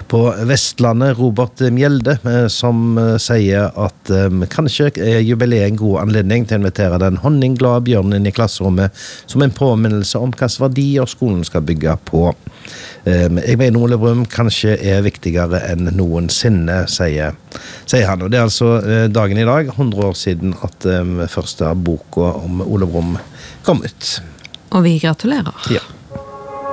på Vestlandet, Robert Mjelde, som sier at kanskje jubileet en god anledning til å invitere den honningglade bjørnen inn i klasserommet som en påminnelse om hvilke verdier skolen skal bygge på. Jeg mener Ole Brumm kanskje viktigere enn noensinne, sier han. Og det altså dagen i dag, 100 år siden at første boka om Ole Brumm kom ut. Og vi gratulerer. Ja.